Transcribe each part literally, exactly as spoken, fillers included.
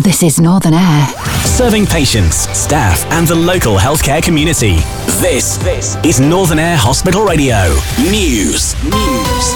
This is Northern Air. Serving patients, staff and the local healthcare community. This, this is Northern Air Hospital Radio. News. News.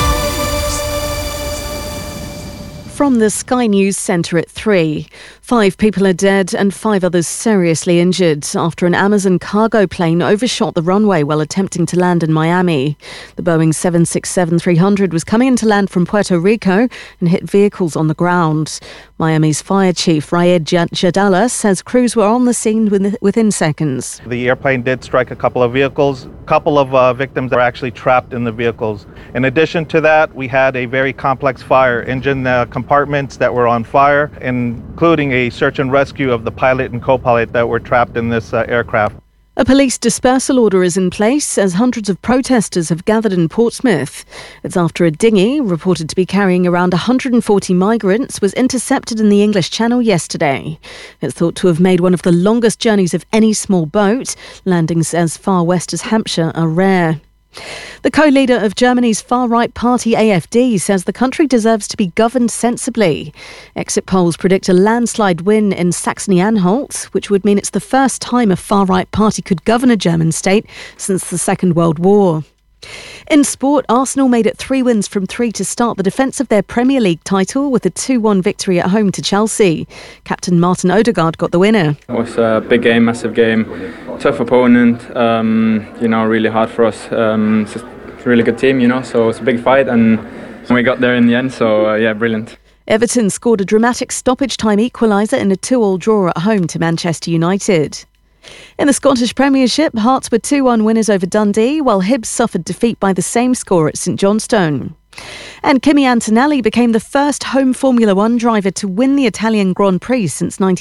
From the Sky News Centre at three. Five people are dead and five others seriously injured after an Amazon cargo plane overshot the runway while attempting to land in Miami. The Boeing seven sixty-seven three hundred was coming in to land from Puerto Rico and hit vehicles on the ground. Miami's fire chief, Raed Jadala, says crews were on the scene within seconds. The airplane did strike a couple of vehicles. A couple of uh, victims are actually trapped in the vehicles. In addition to that, we had a very complex fire. Engine uh, compartments that were on fire, including a search and rescue of the pilot and co-pilot that were trapped in this uh, aircraft. A police dispersal order is in place as hundreds of protesters have gathered in Portsmouth. It's after a dinghy, reported to be carrying around one hundred forty migrants, was intercepted in the English Channel yesterday. It's thought to have made one of the longest journeys of any small boat. Landings as far west as Hampshire are rare. The co-leader of Germany's far-right party A F D says the country deserves to be governed sensibly. Exit polls predict a landslide win in Saxony-Anhalt, which would mean it's the first time a far-right party could govern a German state since the Second World War. In sport, Arsenal made it three wins from three to start the defence of their Premier League title with a two one victory at home to Chelsea. Captain Martin Odegaard got the winner. It was a big game, massive game, tough opponent, um, you know, really hard for us. Um, it's a really good team, you know, so it's a big fight and we got there in the end, so uh, yeah, brilliant. Everton scored a dramatic stoppage time equaliser in a two all draw at home to Manchester United. In the Scottish Premiership, Hearts were two one winners over Dundee, while Hibs suffered defeat by the same score at St Johnstone. And Kimi Antonelli became the first home Formula One driver to win the Italian Grand Prix since nineteen